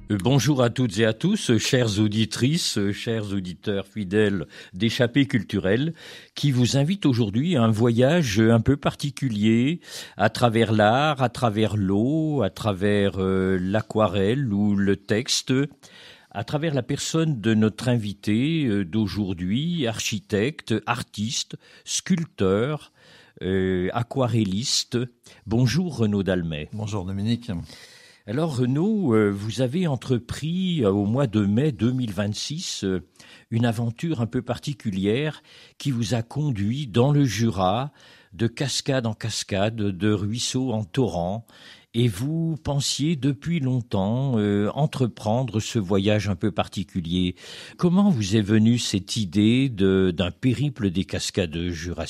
Bonjour à toutes et à tous, chères auditrices, chers auditeurs fidèles d'Échappée culturelle, qui vous invite aujourd'hui à un voyage un peu particulier à travers l'art, à travers l'eau, à travers l'aquarelle ou le texte, à travers la personne de notre invité d'aujourd'hui, architecte, artiste, sculpteur, aquarelliste. Bonjour Renaud Dalmet. Bonjour Dominique. Alors Renaud, vous avez entrepris au mois de mai 2026 une aventure un peu particulière qui vous a conduit dans le Jura, de cascade en cascade, de ruisseau en torrent, et vous pensiez depuis longtemps entreprendre ce voyage un peu particulier. Comment vous est venue cette idée d'un périple des cascades jurassiennes ?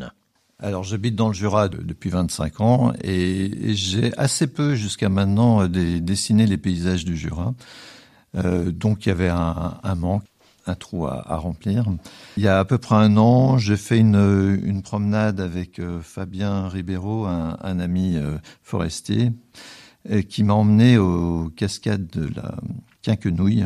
Alors j'habite dans le Jura depuis 25 ans et j'ai assez peu jusqu'à maintenant dessiné les paysages du Jura. Donc il y avait un manque, un trou à remplir. Il y a à peu près un an, j'ai fait une promenade avec Fabien Ribeiro, un ami forestier, qui m'a emmené aux cascades de la Quinquenouille.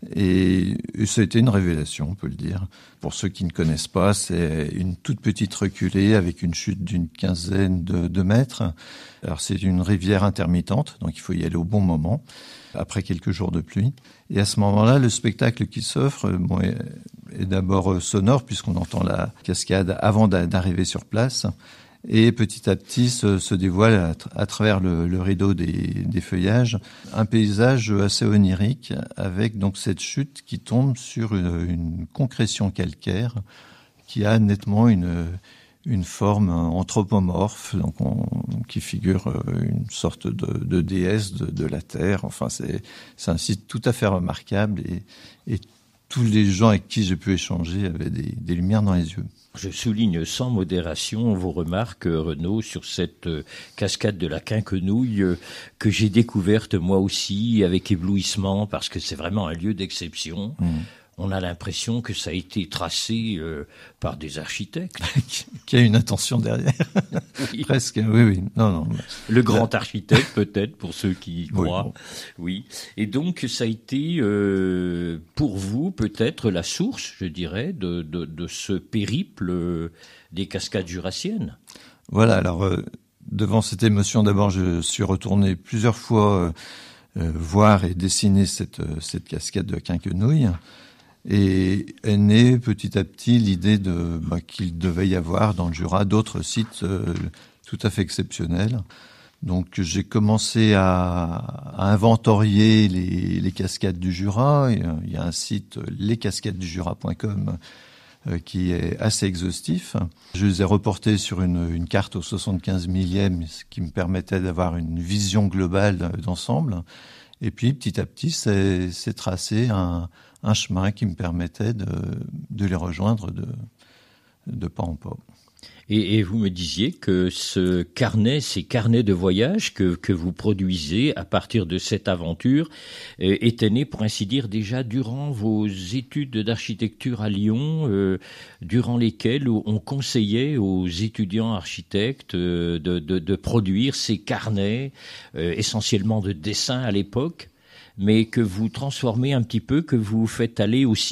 Et ça a été une révélation, on peut le dire. Pour ceux qui ne connaissent pas, c'est une toute petite reculée avec une chute d'une quinzaine de mètres. Alors c'est une rivière intermittente, donc il faut y aller au bon moment, après quelques jours de pluie. Et à ce moment-là, le spectacle qui s'offre est d'abord sonore, puisqu'on entend la cascade avant d'arriver sur place. Et petit à petit se dévoile à travers le rideau des feuillages un paysage assez onirique avec donc cette chute qui tombe sur une concrétion calcaire qui a nettement une forme anthropomorphe, donc qui figure une sorte de déesse de la terre. Enfin, c'est un site tout à fait remarquable et tous les gens avec qui j'ai pu échanger avaient des lumières dans les yeux. Je souligne sans modération vos remarques, Renaud, sur cette cascade de la Quinquenouille que j'ai découverte moi aussi avec éblouissement parce que c'est vraiment un lieu d'exception. On a l'impression que ça a été tracé par des architectes. Qu'il y a une intention derrière. Oui. Presque, oui. Non. Le grand architecte, peut-être, pour ceux qui y croient. Oui. Et donc, ça a été, pour vous, peut-être la source, je dirais, de ce périple des cascades jurassiennes. Voilà, alors, devant cette émotion, d'abord, je suis retourné plusieurs fois voir et dessiner cette cascade de Quinquenouille. Et est née petit à petit l'idée qu'il devait y avoir dans le Jura d'autres sites tout à fait exceptionnels. Donc j'ai commencé à inventorier les cascades du Jura. Il y a un site lescascadesdujura.com qui est assez exhaustif. Je les ai reportés sur une carte au 75 millième, ce qui me permettait d'avoir une vision globale d'ensemble. Et puis petit à petit, c'est tracé un chemin qui me permettait de les rejoindre de pas en pas. Et vous me disiez que ces carnets de voyage que vous produisez à partir de cette aventure étaient nés, pour ainsi dire, déjà durant vos études d'architecture à Lyon, durant lesquelles on conseillait aux étudiants architectes de produire ces carnets, essentiellement de dessin à l'époque, mais que vous transformez un petit peu, que vous faites aller aussi